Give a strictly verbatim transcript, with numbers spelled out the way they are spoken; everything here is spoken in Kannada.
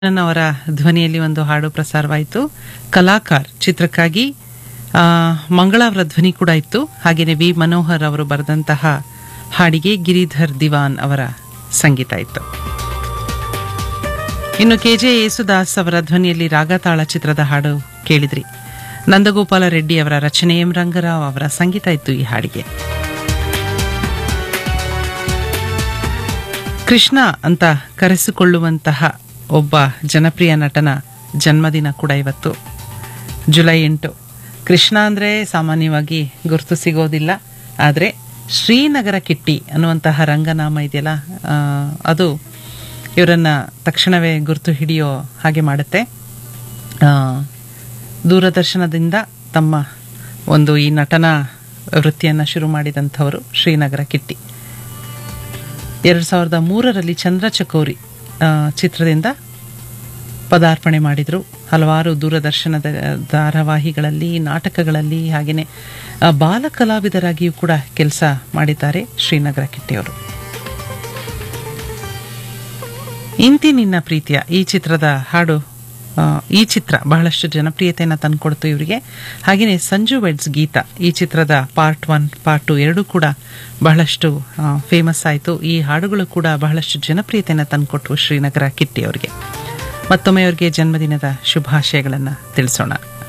ಅವರ ಧ್ವನಿಯಲ್ಲಿ ಒಂದು ಹಾಡು ಪ್ರಸಾರವಾಯಿತು. ಕಲಾಕಾರ್ ಚಿತ್ರಕ್ಕಾಗಿ ಆ, ಮಂಗಳ ಅವರ ಧ್ವನಿ ಕೂಡ ಇತ್ತು. ಹಾಗೆಯೇ ವಿ ಮನೋಹರ್ ಅವರು ಬರೆದಂತಹ ಹಾಡಿಗೆ ಗಿರಿಧರ್ ದಿವಾನ್ ಅವರ ಸಂಗೀತ ಇತ್ತು. ಇನ್ನು ಕೆಜೆ ಯೇಸುದಾಸ್ ಅವರ ಧ್ವನಿಯಲ್ಲಿ ರಾಗತಾಳ ಚಿತ್ರದ ಹಾಡು ಕೇಳಿದ್ರಿ. ನಂದಗೋಪಾಲ ರೆಡ್ಡಿ ಅವರ ರಚನೆ, ಎಂ ರಂಗರಾವ್ ಅವರ ಸಂಗೀತ ಇತ್ತು ಈ ಹಾಡಿಗೆ. ಕೃಷ್ಣ ಅಂತ ಕರೆಸಿಕೊಳ್ಳುವಂತಹ ಒಬ್ಬ ಜನಪ್ರಿಯ ನಟನ ಜನ್ಮದಿನ ಕೂಡ ಇವತ್ತು ಜುಲೈ ಎಂಟು. ಕೃಷ್ಣ ಅಂದರೆ ಸಾಮಾನ್ಯವಾಗಿ ಗುರುತು ಸಿಗೋದಿಲ್ಲ, ಆದರೆ ಶ್ರೀನಗರ ಕಿಟ್ಟಿ ಅನ್ನುವಂತಹ ರಂಗನಾಮ ಇದೆಯಲ್ಲ, ಆ, ಅದು ಇವರನ್ನ ತಕ್ಷಣವೇ ಗುರುತು ಹಿಡಿಯೋ ಹಾಗೆ ಮಾಡುತ್ತೆ. ಆ, ದೂರದರ್ಶನದಿಂದ ತಮ್ಮ ಒಂದು ಈ ನಟನ ವೃತ್ತಿಯನ್ನು ಶುರು ಮಾಡಿದಂಥವರು ಶ್ರೀನಗರ ಕಿಟ್ಟಿ. ಎರಡು ಸಾವಿರದ ಮೂರರಲ್ಲಿ ಚಂದ್ರಚಕೋರಿ ಆ, ಚಿತ್ರದಿಂದ ಪದಾರ್ಪಣೆ ಮಾಡಿದರು. ಹಲವಾರು ದೂರದರ್ಶನದ ಧಾರಾವಾಹಿಗಳಲ್ಲಿ, ನಾಟಕಗಳಲ್ಲಿ, ಹಾಗೆಯೇ ಬಾಲ ಕಲಾವಿದರಾಗಿಯೂ ಕೂಡ ಕೆಲಸ ಮಾಡಿದ್ದಾರೆ ಶ್ರೀನಗರ ಕಿಟ್ಟಿಯವರು. ಇಂತಿ ನಿನ್ನ ಪ್ರೀತಿಯ ಈ ಚಿತ್ರದ ಹಾಡು, ಆ, ಈ ಚಿತ್ರ ಬಹಳಷ್ಟು ಜನಪ್ರಿಯತೆಯನ್ನು ತಂದುಕೊಡ್ತು ಇವರಿಗೆ. ಹಾಗೆಯೇ ಸಂಜು ವೆಡ್ಸ್ ಗೀತ ಈ ಚಿತ್ರದ ಪಾರ್ಟ್ ಒನ್ ಪಾರ್ಟ್ ಟು ಎರಡೂ ಕೂಡ ಬಹಳಷ್ಟು ಫೇಮಸ್ ಆಯಿತು. ಈ ಹಾಡುಗಳು ಕೂಡ ಬಹಳಷ್ಟು ಜನಪ್ರಿಯತೆಯನ್ನು ತಂದುಕೊಟ್ವು ಶ್ರೀನಗರ ಕಿಟ್ಟಿ ಅವರಿಗೆ. ಮತ್ತೊಮ್ಮೆ ಅವರಿಗೆ ಜನ್ಮದಿನದ ಶುಭಾಶಯಗಳನ್ನು ತಿಳಿಸೋಣ.